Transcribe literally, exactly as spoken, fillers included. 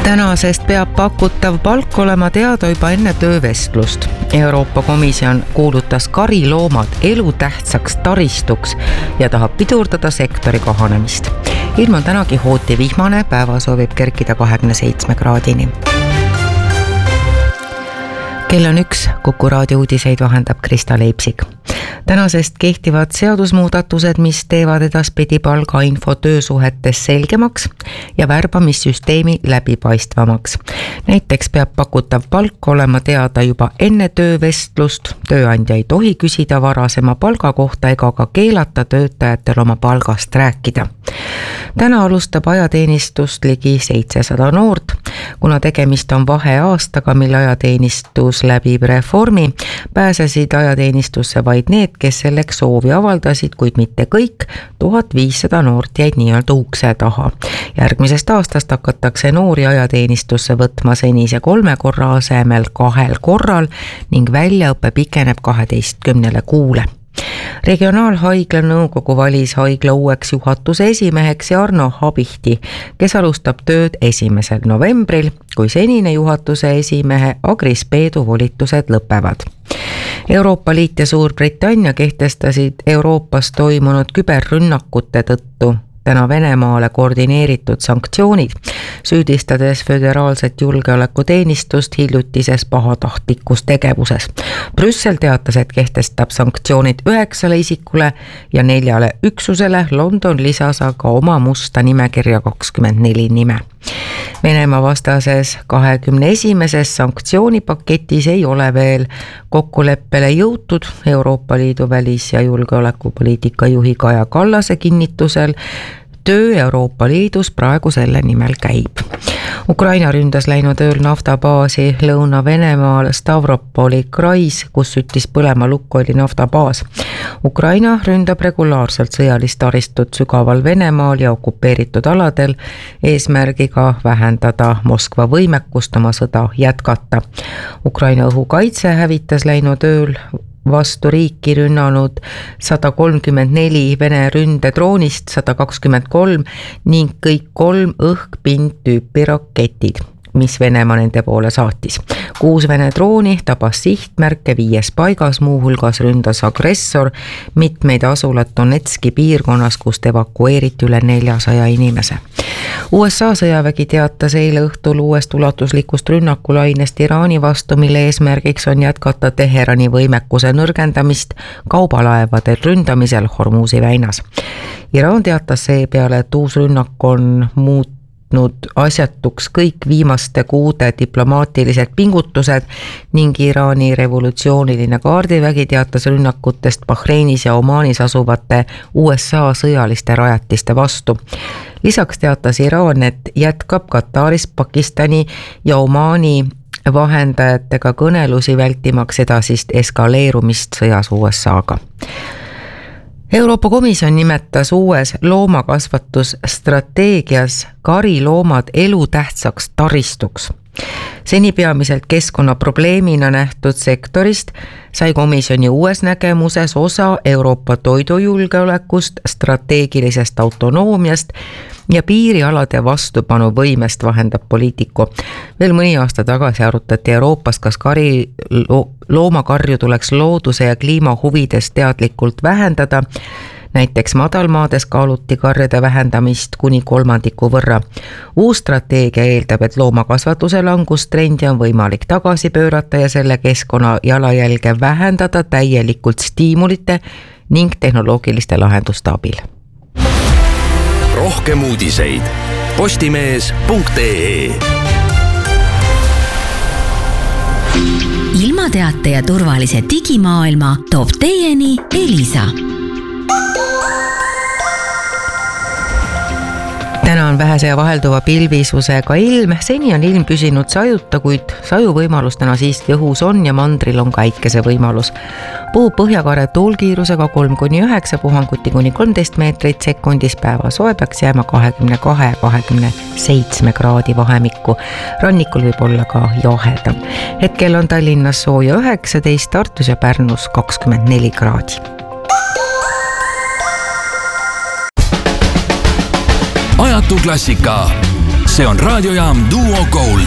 Tänasest peab pakutav palk olema teada juba enne töövestlust. Euroopa Komisjon kuulutas kariloomad elutähtsaks taristuks ja tahab pidurdada sektori kahanemist. Ilm on tänagi hooti vihmane, päeva soovib kerkida kahekümne seitsme kraadini. Kell on üks, Kuku raadio uudiseid vahendab Krista Leipsik. Tänasest kehtivad seadusmuudatused, mis teevad edaspidi palgainfo töösuhetes selgemaks ja värbamissüsteemi läbipaistvamaks. Näiteks peab pakutav palk olema teada juba enne töövestlust. Tööandja ei tohi küsida varasema palga kohta ega ka keelata töötajatel oma palgast rääkida. Täna alustab ajateenistust ligi seitsesada noort. Kuna tegemist on vaheaastaga, mille ajateenistus läbib reformi, pääsesid ajateenistusse vaid need, kes selleks soovi avaldasid, kuid mitte kõik. tuhat viissada noort jäid nii-öelda ukse taha. Järgmisest aastast hakatakse noori ajateenistusse võtma senise kolme korra asemel kahel korral ning väljaõpe pikeneb kaheteistkümnele kuule. Regionaalhaigla nõukogu valis haigla uueks juhatuse esimeheks Jarno Habihti, kes alustab tööd esimesel novembril, kui senine juhatuse esimehe Agris Peedu volitused lõpevad. Euroopa Liit ja Suurbritannia kehtestasid Euroopas toimunud küberrünnakute tõttu täna Venemaale koordineeritud sanktsioonid, süüdistades föderaalset julgeolekuteenistust hiljutises pahatahtlikus tegevuses. Brüssel teatas, et kehtestab sanktsioonid üheksale isikule ja neljale üksusele. London lisas aga oma musta nimekirja kakskümmend neli nime. Venemaa vastases kahekümne esimeses sanktsioonipaketis ei ole veel kokkuleppele jõutud. Euroopa Liidu välis- ja julgeolekupoliitika juhi Kaja Kallase kinnitusel töö Euroopa Liidus praegu selle nimel käib. Ukraina ründas läinud ööl naftabaasi Lõuna-Venemaal Stavropoli krais, kus süttis põlema Lukoili naftabaas. Ukraina ründab regulaarselt sõjalist taristut sügaval Venemaal ja okupeeritud aladel eesmärgiga vähendada Moskva võimekust oma sõda jätkata. Ukraina õhukaitse hävitas läinud ööl vastu riiki rünnanud sada kolmkümmend neli Vene ründedroonist, sada kakskümmend kolm ning kõik kolm õhk-pind-tüüpi raketid, mis Venemaa nende poole saatis. Kuus Vene drooni tabas sihtmärke viies paigas, muuhulgas ründas agressor mitmeid asulat Donetski piirkonnas, kust evakueeriti üle neljasaja inimese. U S A sõjavägi teatas eile õhtul uuest ulatuslikust rünnakulainest Iraani vastu, mille eesmärgiks on jätkata Teherani võimekuse nõrgendamist kaubalaevadel ründamisel Hormuzi väinas. Iraan teatas seepeale, et uus rünnak on muutnud asjatuks kõik viimaste kuude diplomaatilised pingutused ning Iraani revolutsiooniline kaardivägi teatas rünnakutest Bahreinis ja Omaanis asuvate U S A sõjaliste rajatiste vastu. Lisaks teatas Iraan, et jätkab Kataris, Pakistani ja Omaani vahendajatega kõnelusi vältimaks edasist eskaleerumist sõjas U S A-ga. Euroopa Komisjon nimetas uues loomakasvatusstrateegias kariloomad elutähtsaks taristuks. Seni peamiselt keskkonnaprobleemina nähtud sektorist sai komisjoni uues nägemuses osa Euroopa toidujulgeolekust, strateegilisest autonoomiast ja piirialade vastupanuvõimest, vahendab Politico. Veel mõni aasta tagasi arutati Euroopas, kas kari loomakarju tuleks looduse ja kliima huvides teadlikult vähendada. Näiteks madalmaades kaaluti karjade vähendamist kuni kolmandiku võrra. Uus strateegia eeldab, et loomakasvatuse langustrendi on võimalik tagasi pöörata ja selle keskkonna jalajälge vähendada täielikult stiimulite ning tehnoloogiliste lahenduste abil. Rohkem uudiseid postimees punkt ee. Ilmateate ja turvalise digimaailma toob teieni Elisa. Täna on vähese ja vahelduva pilvisusega ilm. Seni on ilm püsinud sajuta, kuid saju võimalus täna siiski õhus on ja mandril on päikese võimalus. Puhub põhjakare tuulkiirusega kolm kuni üheksa, puhanguti kuni kolmteist meetrit sekundis, päeva soe peaks jääma kahekümne kahe kahekümne seitsme kraadi vahemikku. Rannikul võib olla ka jahedam. Hetkel on Tallinnas sooja üheksateist, Tartus ja Pärnus kakskümmend neli kraadi. Ajatu klassika see on raadiojaam Duo Gold.